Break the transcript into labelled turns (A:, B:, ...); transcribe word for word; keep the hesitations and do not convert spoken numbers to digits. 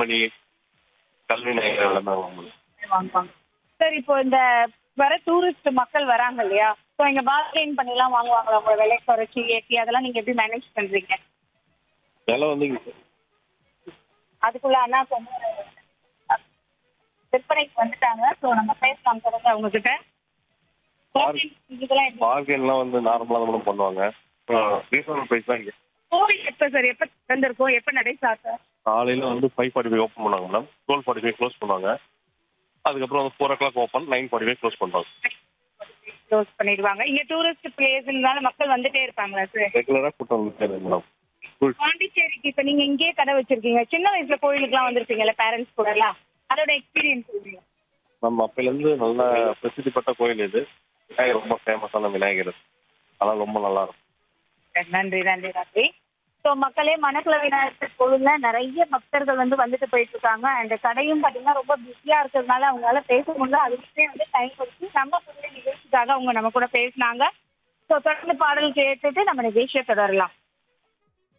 A: மணி, கல்வி நகைகள் எல்லாமே வாங்குவோம்.
B: வாங்குவாங்க. சார் இப்போ இந்த வர டூரிஸ்ட் மக்கள் வராங்க இல்லையா? ஸோ இங்க பார்கெயின் பண்ணிலாம் வாங்குவாங்களா? உங்க விலை குறைச்சி ஏற்றி அதெல்லாம் நீங்க எப்படி மேனேஜ் பண்றீங்க?
A: விலை வந்து இங்க
B: அதுக்குள்ள அண்ணாக்கு வந்து விற்பனைக்கு வந்துட்டாங்க. ஸோ நம்ம பேசலாம் தொடர்ந்து அவங்க கிட்ட. bargain இதெல்லாம் எப்படி?
A: பார்கென்லாம் வந்து நார்மலாக தான் பண்ணுவாங்க. ரீசனபிள் ப்ரைஸ் தான் இங்கே.
B: கோவில் எப்ப சார் எப்ப திறந்திருக்கும்? எப்ப நடை சாத்த?
A: காலையில் வந்து ஃபைவ் ஃபார்ட்டி ஃபைவ் ஓப்பன் பண்ணுவாங்க madam. Twelve forty five close பண்ணுவாங்க. அதுக்கப்புறம் வந்து ஃபோர் ஓ clock open, nine forty five close பண்ணுவாங்க.
B: க்ளோஸ் பண்ணிடுவாங்க. இங்க டூரிஸ்ட் பிளேஸ்னால மக்கள் வந்துட்டே இருப்பாங்களா சார்?
A: ரெகுலராக கூட்டம் வந்துட்டே இருக்கு மேடம்.
B: பாண்டிச்சேரிக்கு இப்ப நீங்க இங்கேயே கடை வச்சிருக்கீங்க. சின்ன வயசுல கோயிலுக்குலாம் வந்திருப்பீங்கல்ல பேரண்ட்ஸ் கூட எல்லாம். அதோட எக்ஸ்பீரியன்ஸ் சொல்றீங்க.
A: நம்ம அப்பையிலேருந்து நல்ல பிரசித்தி பெற்ற கோயில் இது. விநாயகர் ரொம்ப ஃபேமஸான விநாயகர். அதெல்லாம் ரொம்ப நல்லா இருக்கும்.
B: நன்றி நன்றி நன்றி. ஸோ மக்களே மணக்குள விநாயகர் கோவில்ல நிறைய பக்தர்கள் வந்து வந்துட்டு போயிட்டு இருக்காங்க. அந்த கடையும் பார்த்தீங்கன்னா ரொம்ப பிஸியா இருக்கிறதுனால அவங்களால பேச முடியல. அதுக்கே வந்து டைம் கொடுத்து நம்ம புதிய நிகழ்ச்சிக்காக அவங்க நம்ம கூட பேசினாங்க. ஸோ தொடர்ந்து பாடல் கேட்டுட்டு நம்ம நிகழ்ச்சியை தொடரலாம்.